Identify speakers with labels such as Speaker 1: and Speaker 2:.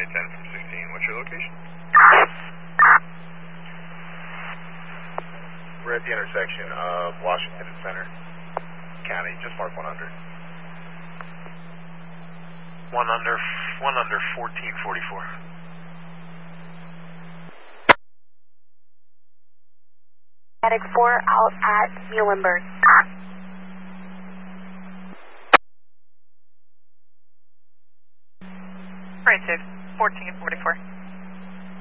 Speaker 1: 10 from 16. What's your location?
Speaker 2: We're at the intersection of Washington and Center County. Just mark 100.
Speaker 3: 1 under 1444.
Speaker 4: Attic 4 out at Muhlenberg.
Speaker 5: Right, 6, 1444.